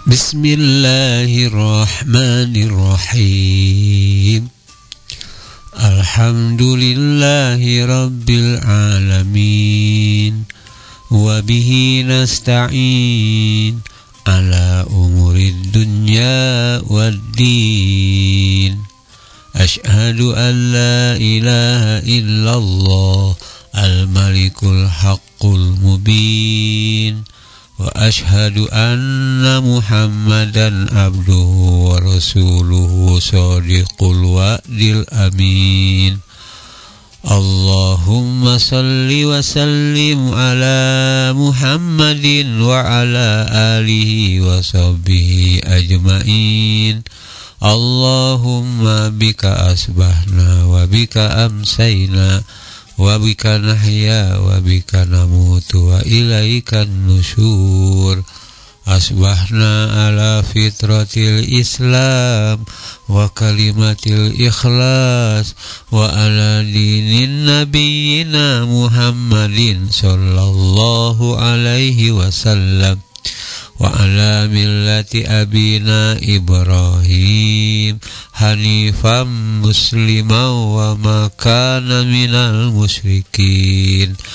Bismillahirrahmanirrahim. Alhamdulillahi rabbil alamin. Wabihi nasta'in ala umurid dunya waddin. Ashhadu an la ilaha illallah al-malikul haqqul mubin. Wa ashhadu anna Muhammadan abduhu wa rasuluhu shadiqul wa'dil amin. Allahumma salli wa sallim ala Muhammadin wa ala alihi wa sahbihi ajma'in. Allahumma bika asbahna wa bika amsayna wa bika nahya wa bika namutu wa ilaikan nusyur. Asbahna ala fitratil Islam wa kalimatil ikhlas wa ala dinin nabiyyina Muhammadin sallallahu alaihi wasallam wa ala millati abina Ibrahim hanifam musliman wa ma kana minal musyrikin.